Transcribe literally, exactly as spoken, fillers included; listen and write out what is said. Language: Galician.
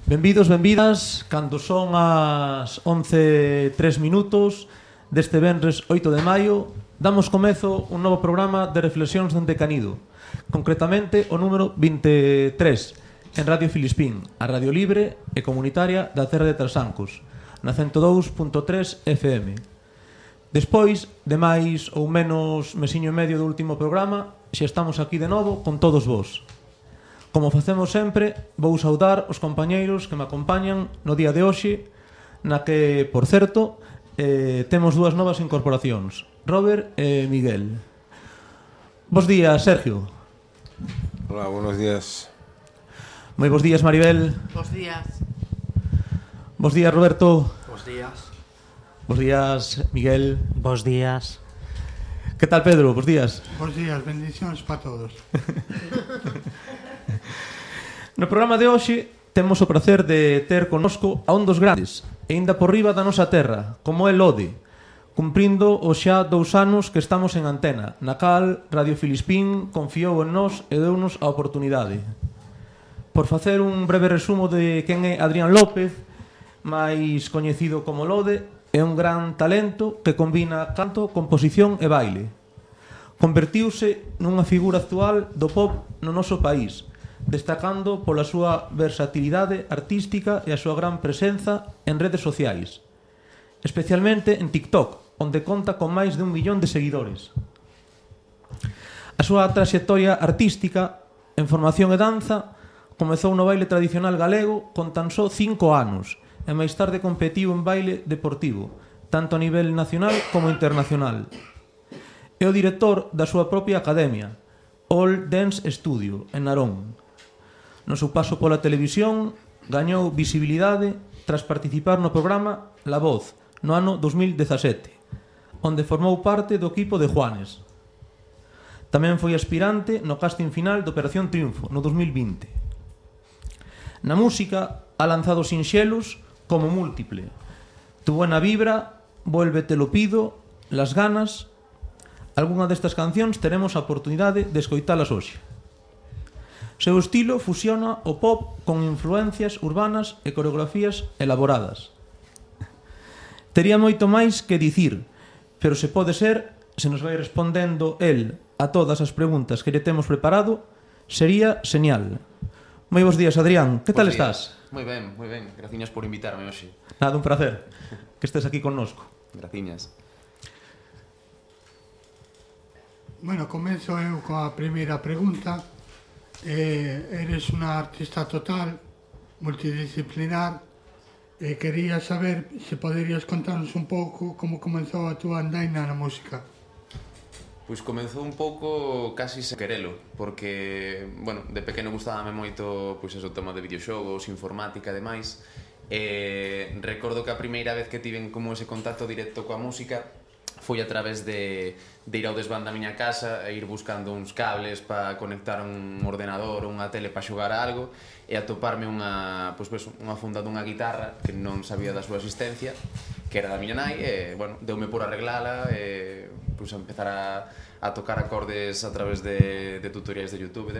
Benvidos, benvidas, cando son as once e tres minutos deste venres oito de maio, damos comezo un novo programa de reflexións dende Canido, concretamente o número vinte e tres, en Radio Filispín, a radio libre e comunitaria da Terra de Trasancos, na cento dous punto tres F M. Despois de máis ou menos mesiño e medio do último programa, xa estamos aquí de novo con todos vós. Como facemos sempre, vou saudar os compañeiros que me acompañan no día de hoxe, na que, por certo, eh, temos dúas novas incorporacións, Robert e Miguel. Bos días, Sergio. Hola, buenos días. Moi bos días, Maribel. Bos días. Bos días, Roberto. Bos días. Bos días, Miguel. Bos días. Que tal, Pedro? Bos días. Bos días, bendicións para todos. No programa de hoxe temos o prazer de ter connosco a un dos grandes, e ainda por riba da nosa terra, como é Lode, cumprindo os xa dous anos que estamos en antena, na cal Radio Filispín confiou en nós e deunos a oportunidade. Por facer un breve resumo de quen é Adrián López, máis coñecido como Lode, é un gran talento que combina canto, composición e baile. Convertiuse nunha figura actual do pop no noso país, destacando pola súa versatilidade artística e a súa gran presenza en redes sociais, especialmente en TikTok, onde conta con máis de un millón de seguidores. A súa traxectoria artística en formación e danza comezou no baile tradicional galego con tan só cinco anos e máis tarde competiu en baile deportivo, tanto a nivel nacional como internacional. É o director da súa propia academia, All Dance Studio, en Narón. No seu paso pola televisión, gañou visibilidade tras participar no programa La Voz, no ano dos mil dezasete, onde formou parte do equipo de Juanes. Tamén foi aspirante no casting final de Operación Triunfo, no dos mil vinte. Na música, ha lanzado sinxelos como Múltiple, Tu buena vibra, Vuélvete lo pido, Las ganas. Algunha destas cancións teremos a oportunidade de escoitalas hoxe. Seu estilo fusiona o pop con influencias urbanas e coreografías elaboradas. Tería moito máis que dicir, pero se pode ser, se nos vai respondendo el a todas as preguntas que lle temos preparado, sería señal. Moi bons días, Adrián. Que tal estás? Moi ben, moi ben. Graciñas por invitarme hoxe. Nada, un placer que estés aquí connosco. Graciñas. Bueno, comenzo eu coa primeira pregunta. Eh, eres unha artista total, multidisciplinar, e quería saber se poderías contarnos un pouco como comenzou a túa andaina na música. Pois comezou un pouco casi sen querelo, porque, bueno, de pequeno gustábame moito pois eso, o tema de videoxogos, informática e demais, e recordo que a primeira vez que tiven como ese contacto directo coa música foi a través de, de ir ao desván da miña casa e ir buscando uns cables para conectar un ordenador ou unha tele para xogar a algo e atoparme unha, pois, pues, unha funda dunha guitarra que non sabía da súa existencia, que era da miña nai, e, bueno, deume por arreglala e, pois, a empezar a, a tocar acordes a través de, de tutoriais de YouTube.